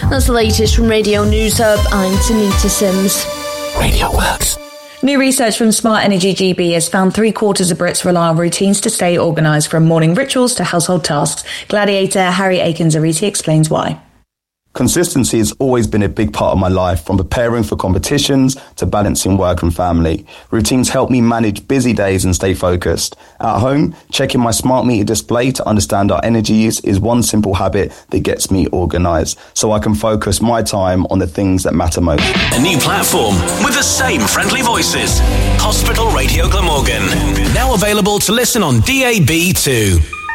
That's the latest from Radio News Hub. I'm Tanita Sims. Radio Works. New research from Smart Energy GB has found 3/4 of Brits rely on routines to stay organised, from morning rituals to household tasks. Gladiator Harry Akins-Ariti explains why. Consistency has always been a big part of my life, from preparing for competitions to balancing work and family. Routines help me manage busy days and stay focused. At home, checking my smart meter display to understand our energy use is one simple habit that gets me organised, so I can focus my time on the things that matter most. A new platform with the same friendly voices. Hospital Radio Glamorgan. Now available to listen on DAB too.